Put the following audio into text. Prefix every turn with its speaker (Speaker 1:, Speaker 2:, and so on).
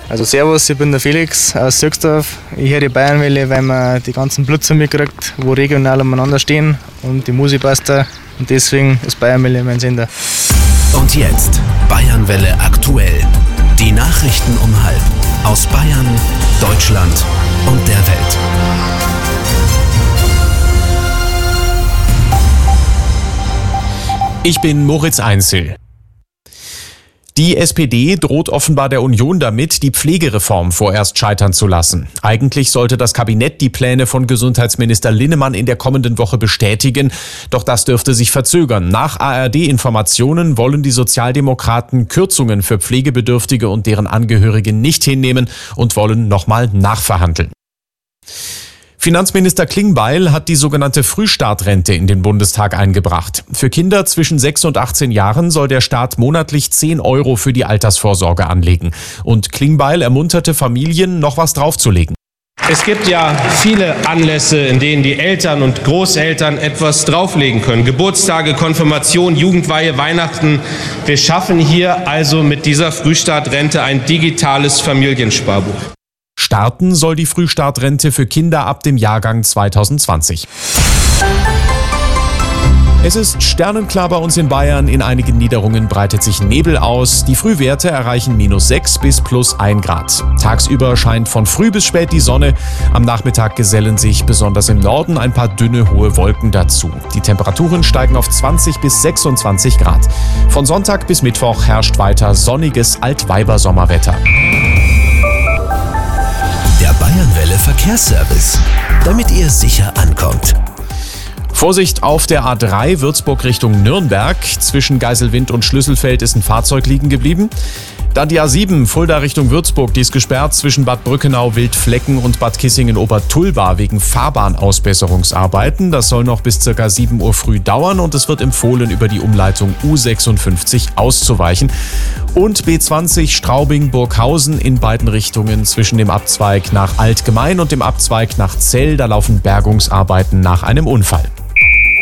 Speaker 1: Also servus, ich bin der Felix aus Söxdorf. Ich höre die Bayernwelle, weil man die ganzen Blitzer mitkriegt, wo regional umeinander stehen und die Musik passt da. Und deswegen ist Bayernwelle mein Sender.
Speaker 2: Und jetzt Bayernwelle aktuell. Die Nachrichten um 12:30 aus Bayern, Deutschland und der Welt.
Speaker 3: Ich bin Moritz Einzel. Die SPD droht offenbar der Union damit, die Pflegereform vorerst scheitern zu lassen. Eigentlich sollte das Kabinett die Pläne von Gesundheitsminister Linnemann in der kommenden Woche bestätigen, doch das dürfte sich verzögern. Nach ARD-Informationen wollen die Sozialdemokraten Kürzungen für Pflegebedürftige und deren Angehörige nicht hinnehmen und wollen nochmal nachverhandeln. Finanzminister Klingbeil hat die sogenannte Frühstartrente in den Bundestag eingebracht. Für Kinder zwischen 6 und 18 Jahren soll der Staat monatlich 10 € für die Altersvorsorge anlegen. Und Klingbeil ermunterte Familien, noch was draufzulegen.
Speaker 4: Es gibt ja viele Anlässe, in denen die Eltern und Großeltern etwas drauflegen können. Geburtstage, Konfirmation, Jugendweihe, Weihnachten. Wir schaffen hier also mit dieser Frühstartrente ein digitales Familiensparbuch.
Speaker 3: Starten soll die Frühstartrente für Kinder ab dem Jahrgang 2020. Es ist sternenklar bei uns in Bayern. In einigen Niederungen breitet sich Nebel aus. Die Frühwerte erreichen -6 bis +1 Grad. Tagsüber scheint von früh bis spät die Sonne. Am Nachmittag gesellen sich besonders im Norden ein paar dünne, hohe Wolken dazu. Die Temperaturen steigen auf 20 bis 26 Grad. Von Sonntag bis Mittwoch herrscht weiter sonniges Altweibersommerwetter.
Speaker 2: Der Bayernwelle Verkehrsservice, damit ihr sicher ankommt.
Speaker 3: Vorsicht auf der A3 Würzburg Richtung Nürnberg. Zwischen Geiselwind und Schlüsselfeld ist ein Fahrzeug liegen geblieben. Dann die A7 Fulda Richtung Würzburg, die ist gesperrt zwischen Bad Brückenau, Wildflecken und Bad Kissingen-Obertulba wegen Fahrbahnausbesserungsarbeiten. Das soll noch bis ca. 7 Uhr früh dauern und es wird empfohlen, über die Umleitung U56 auszuweichen. Und B20 Straubing-Burghausen in beiden Richtungen zwischen dem Abzweig nach Altgemein und dem Abzweig nach Zell. Da laufen Bergungsarbeiten nach einem Unfall.